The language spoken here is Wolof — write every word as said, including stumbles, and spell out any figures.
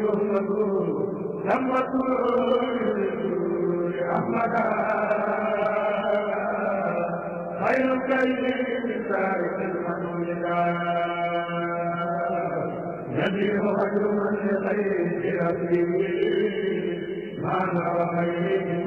أحمد خير كريم سارق المنون يديه خير من لخير ربه ما نرى خير